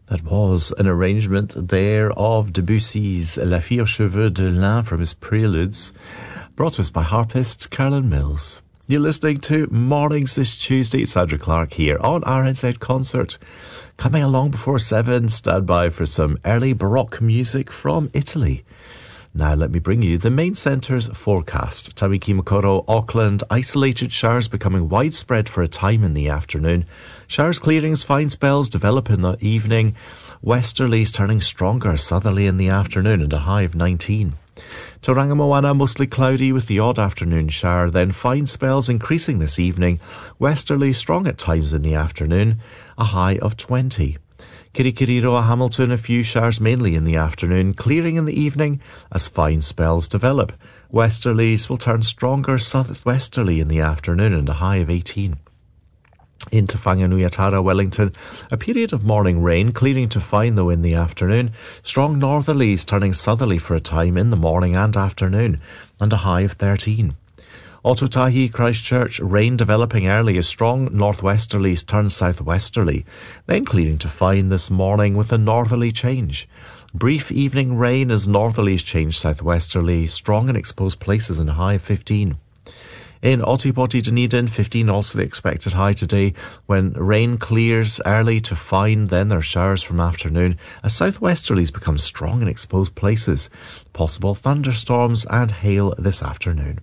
That was an arrangement there of Debussy's La Fille aux Cheveux de Lin from his Preludes, brought to us by harpist Carolyn Mills. You're listening to Mornings this Tuesday. Sandra Clark here on RNZ Concert. Coming along before 7, stand by for some early Baroque music from Italy. Now let me bring you the main centre's forecast. Tamiki Makaurau, Auckland, isolated showers becoming widespread for a time in the afternoon. Showers clearing as fine spells develop in the evening. Westerlies turning stronger southerly in the afternoon and a high of 19. Tauranga Moana mostly cloudy with the odd afternoon shower, then fine spells increasing this evening. Westerlies strong at times in the afternoon, a high of 20. Kirikiriroa Hamilton, a few showers mainly in the afternoon, clearing in the evening as fine spells develop. Westerlies will turn stronger southwesterly in the afternoon and a high of 18. In Te Whanganui-a-Tara, Wellington, a period of morning rain, clearing to fine though in the afternoon. Strong northerlies turning southerly for a time in the morning and afternoon, and a high of 13. Ōtautahi, Christchurch, rain developing early as strong northwesterlies turn southwesterly, then clearing to fine this morning with a northerly change. Brief evening rain as northerlies change southwesterly, strong in exposed places and a high of 15. In Ōtepoti, Dunedin, 15 also the expected high today, when rain clears early to fine, then there are showers from afternoon as southwesterlies become strong in exposed places. Possible thunderstorms and hail this afternoon.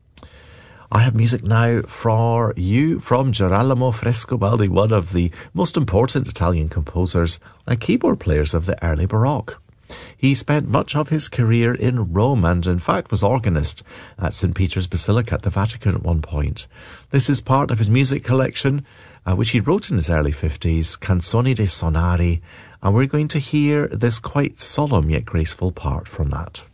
I have music now for you from Girolamo Frescobaldi, one of the most important Italian composers and keyboard players of the early Baroque. He spent much of his career in Rome and in fact was organist at St. Peter's Basilica at the Vatican at one point. This is part of his music collection, which he wrote in his early 50s, Canzoni dei Sonari, and we're going to hear this quite solemn yet graceful part from that.